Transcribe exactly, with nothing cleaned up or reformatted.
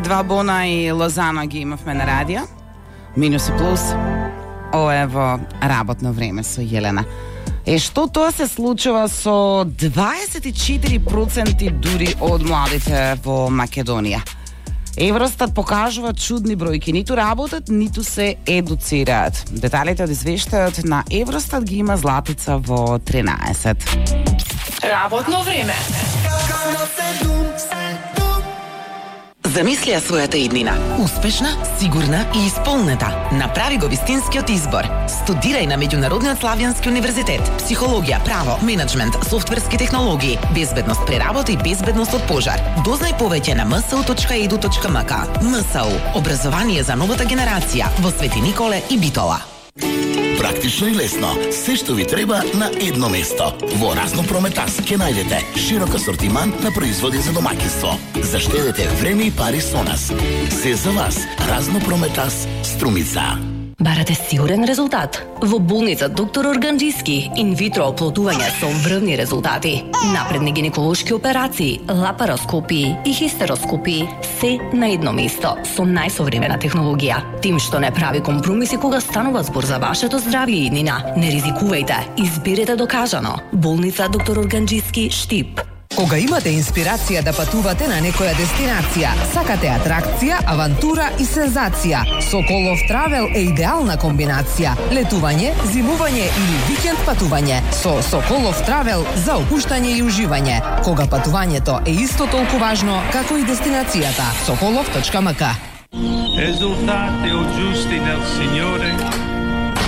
Два бона и Лозано ги имавме на радио. Минус и плюс. Ова е во работно време со Јелена. Е, што тоа се случува со дваесет и четири проценти дури од младите во Македонија? Евростат покажува чудни бројки, ниту работат, ниту се едуцираат. Деталите од извештајот на Евростат ги има Златица во тринаесет. Работно време. Замисли ја својата иднина. Успешна, сигурна и исполнета. Направи го вистинскиот избор. Студирај на Меѓународниот славјански универзитет. Психологија, право, менеджмент, софтверски технологии, безбедност при работа и безбедност од пожар. Дознај повеќе на ем ес у точка и ду точка ем ка. ем ес у. Образование за новата генерација во Свети Николе и Битола. Практично и лесно. Се што ви треба на едно место. Во Разно Прометас ќе најдете широк асортиман на производи за домаќинство. Заштедете време и пари со нас. Се за вас. Разно Прометас, Струмица. Барате сигурен резултат? Во болница доктор Органџиски инвитро оплодување со врвни резултати. Напредни гинеколошки операции, лапароскопии и хистероскопии, се на едно место со најсовремена технологија. Тим што не прави компромиси кога станува збор за вашето здравје и иднина. Не ризикувајте, изберете докажано. Болница доктор Органџиски, Штип. Кога имате инспирација да патувате на некоја дестинација, сакате атракција, авантура и сензација, Соколов Травел е идеална комбинација. Летување, зимување или викенд патување. Со Соколов Травел за опуштање и уживање. Кога патувањето е исто толку важно како и дестинацијата. Соколов точка ем ка. Esultate o giusti nel Signore,